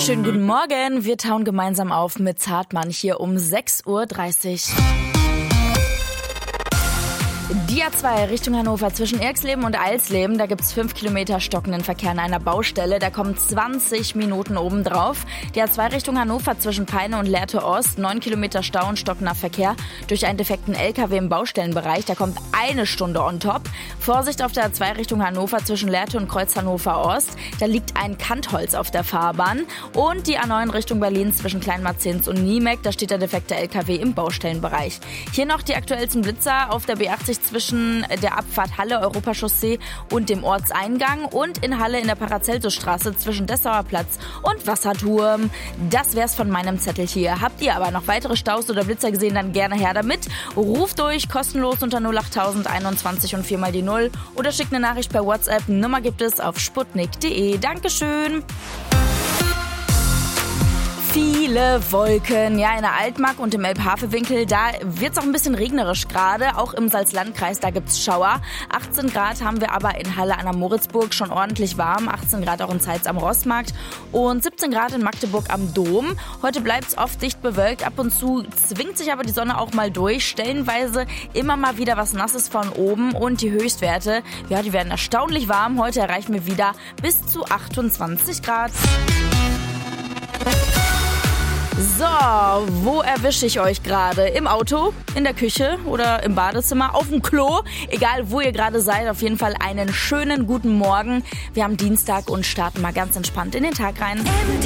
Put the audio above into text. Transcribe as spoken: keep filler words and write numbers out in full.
Schönen guten Morgen. Wir tauen gemeinsam auf mit Zartmann hier um sechs Uhr dreißig. Die A zwei Richtung Hannover zwischen Erxleben und Eilsleben, da gibt's fünf Kilometer stockenden Verkehr an einer Baustelle, da kommen zwanzig Minuten obendrauf. Die A zwei Richtung Hannover zwischen Peine und Lehrte Ost, neun Kilometer Stau und stockender Verkehr durch einen defekten L K W im Baustellenbereich, da kommt eine Stunde on top. Vorsicht auf der A zwei Richtung Hannover zwischen Lehrte und Kreuz Hannover Ost, da liegt ein Kantholz auf der Fahrbahn. Und die A neun Richtung Berlin zwischen Kleinmarzens und Niemek, da steht der defekte L K W im Baustellenbereich. Hier noch die aktuellsten Blitzer auf der B achtzig zwischen der Abfahrt Halle Europachaussee und dem Ortseingang und in Halle in der Paracelsusstraße zwischen Dessauer Platz und Wasserturm. Das wär's von meinem Zettel hier. Habt ihr aber noch weitere Staus oder Blitzer gesehen, dann gerne her damit. Ruft durch, kostenlos unter null acht tausend einundzwanzig und viermal die null oder schickt eine Nachricht per WhatsApp. Nummer gibt es auf sputnik punkt de. Dankeschön. Viele Wolken, ja, in der Altmark und im Elbhafewinkel, da wird's auch ein bisschen regnerisch gerade, auch im Salzlandkreis, da gibt's Schauer. achtzehn Grad haben wir aber in Halle an der Moritzburg, schon ordentlich warm, achtzehn Grad auch in Zeitz am Rossmarkt und siebzehn Grad in Magdeburg am Dom. Heute bleibt's oft dicht bewölkt, ab und zu zwingt sich aber die Sonne auch mal durch, stellenweise immer mal wieder was Nasses von oben und die Höchstwerte, ja, die werden erstaunlich warm. Heute erreichen wir wieder bis zu achtundzwanzig Grad. So, wo erwische ich euch gerade? Im Auto, in der Küche oder im Badezimmer, auf dem Klo? Egal, wo ihr gerade seid, auf jeden Fall einen schönen guten Morgen. Wir haben Dienstag und starten mal ganz entspannt in den Tag rein.